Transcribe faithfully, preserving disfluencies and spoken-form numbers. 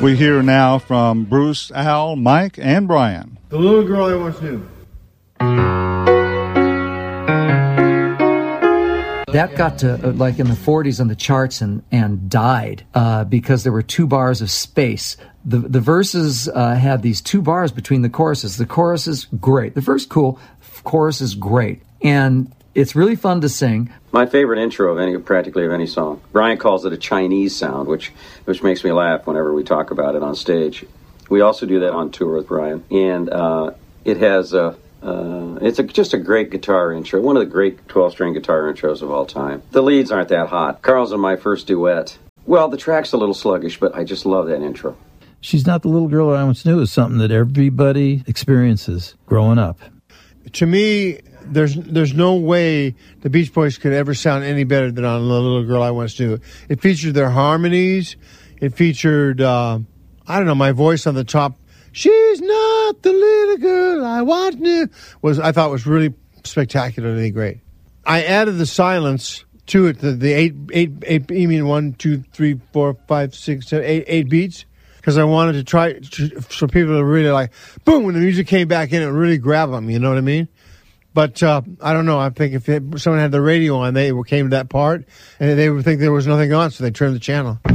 We hear now from Bruce, Al, Mike, and Brian. The Little Girl I Once Knew. That got to, uh, like, in the forties on the charts and, and died uh, because there were two bars of space. The the verses uh, had these two bars between the choruses. The chorus is great. The verse, cool. Chorus is great. And it's really fun to sing. My favorite intro of any, practically of any song. Brian calls it a Chinese sound, which which makes me laugh whenever we talk about it on stage. We also do that on tour with Brian. And uh, it has a... Uh, it's a, just a great guitar intro, one of the great twelve-string guitar intros of all time. The leads aren't that hot. Carl's and my first duet. Well, the track's a little sluggish, but I just love that intro. She's Not the Little Girl I Once Knew is something that everybody experiences growing up. To me, there's there's no way the Beach Boys could ever sound any better than on The Little Girl I Once Knew. It featured their harmonies. It featured, uh, I don't know, my voice on the top. She's not the little girl I once knew. Was I thought was really spectacularly great. I added the silence to it, the, the eight, eight, eight, you mean one, two, three, four, five, six, seven, eight, eight beats, because I wanted to try to, for people to really like, boom, when the music came back in, it would really grab them, you know what I mean? But uh, I don't know. I think if it, someone had the radio on, they came to that part, and they would think there was nothing on, so they turned the channel.